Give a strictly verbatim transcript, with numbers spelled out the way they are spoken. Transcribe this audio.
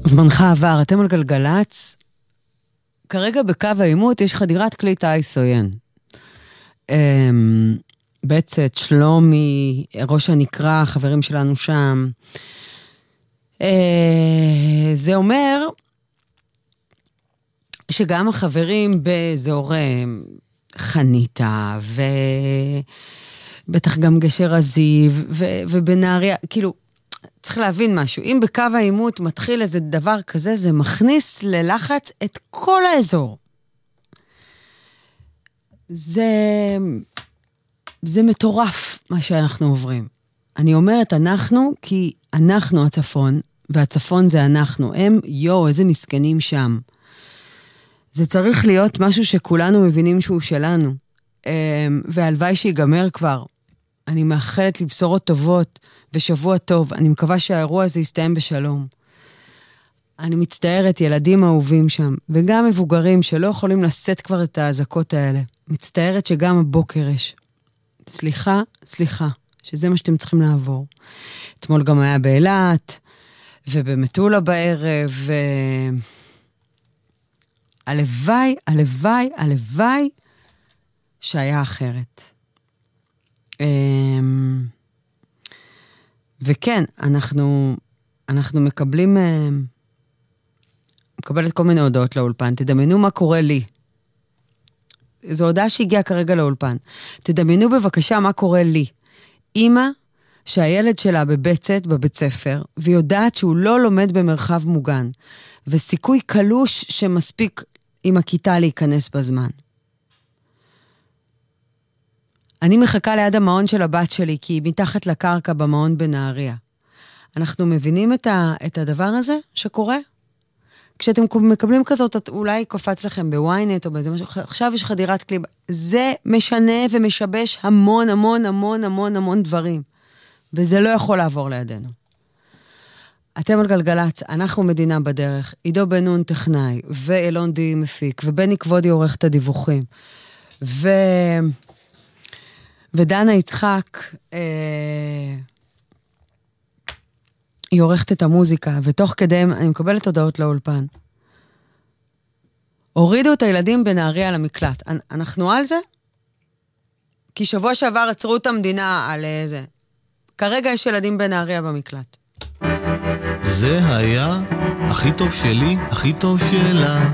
זמנך עבר, אתם על גלגלץ. כרגע בקו העימות יש חדירת כלי טייס עוין. בצת, שלומי, ראש הנקרא, חברים שלנו שם. זה אומר שגם החברים באזור חניתה, ובטח גם גשר הזיו, ובנהריה, כאילו, צריך להבין משהו. אם בקו העימות מתחיל איזה דבר כזה, זה מכניס ללחץ את כל האזור. זה, זה מטורף מה שאנחנו עוברים. אני אומרת אנחנו, כי אנחנו הצפון, והצפון זה אנחנו. הם, יו, איזה מסכנים שם. זה צריך להיות משהו שכולנו מבינים שהוא שלנו. והלוואי שיגמר כבר. אני מאחלת לבשורות טובות ושבוע טוב. אני מקווה שהאירוע הזה יסתיים בשלום. אני מצטערת, ילדים אהובים שם, וגם מבוגרים שלא יכולים לשאת כבר את ההזקות האלה. מצטערת שגם הבוקר יש. סליחה, סליחה, שזה מה שאתם צריכים לעבור. אתמול גם היה באילת, ובמטולה בערב, ו... הלוואי, הלוואי, הלוואי, שהיה אחרת. וכן, אנחנו, אנחנו מקבלים, מקבלת כל מיני הודעות לאולפן. תדמיינו מה קורה לי. זו הודעה שהגיעה כרגע לאולפן. תדמיינו בבקשה מה קורה לי. אמא שהילד שלה בבצת, בבית ספר, ויודעת שהוא לא לומד במרחב מוגן, וסיכוי קלוש שמספיק עם הכיתה להיכנס בזמן. אני מחכה ליד המעון של הבת שלי, כי היא מתחת לקרקע במעון בנהריה. אנחנו מבינים את, ה, את הדבר הזה שקורה? כשאתם מקבלים כזאת, אולי קופץ לכם בוויינט או באיזה משהו, עכשיו יש חדירת כלי, זה משנה ומשבש המון המון המון המון המון דברים, וזה לא יכול לעבור לידינו. אתם על גלגלץ, אנחנו מדינה בדרך, עידו בן נון טכנאי, ואלון די מפיק, ובני כבודי עורך את הדיווחים, ו... ודנה יצחק, אה... היא עורכת את המוזיקה, ותוך כדי אני מקבלת הודעות לאולפן. הורידו את הילדים בנהריה למקלט. אנחנו על זה? כי שבוע שעבר עצרו את המדינה על זה. כרגע יש ילדים בנהריה במקלט. זה היה הכי טוב שלי, הכי טוב שלה.